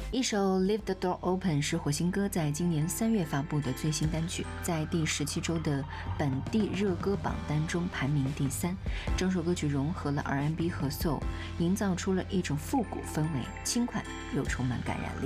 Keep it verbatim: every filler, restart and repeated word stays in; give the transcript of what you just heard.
一首《Leave the Door Open》是火星哥在今年三月发布的最新单曲，在第十七周的本地热歌榜单中排名第三。整首歌曲融合了 R and B 和 Soul， 营造出了一种复古氛围，轻快又充满感染力。